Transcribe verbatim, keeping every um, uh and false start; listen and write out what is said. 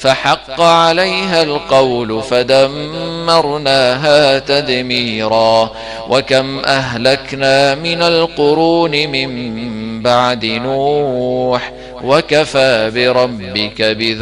فحق عليها القول فدمرناها تدميرا. وكم أهلكنا من القرون من بعد نوح وكفى بربك بذنوب